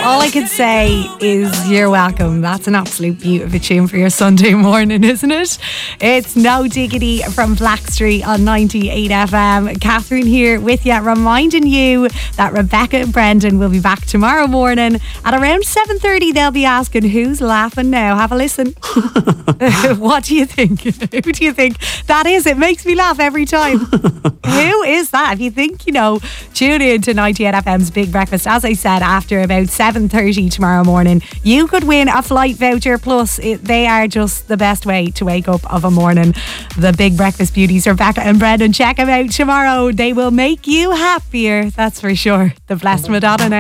All I can say is you're welcome. That's an absolute beauty of a tune for your Sunday morning, isn't it? It's No Diggity from Blackstreet on 98 FM. Catherine here with you, reminding you that Rebecca and Brendan will be back tomorrow morning at around 7:30. They'll be asking who's laughing now. Have a listen. What do you think? Who do you think that is? It makes me laugh every time. Who is that? If you think you know, tune in to 98 FM's Big Breakfast. As I said, after about 7:30 tomorrow morning, you could win a flight voucher. Plus, they are just the best way to wake up of a morning. The Big Breakfast Beauties, Rebecca and Brendan. Check them out tomorrow. They will make you happier, that's for sure. The Blessed Madonna now.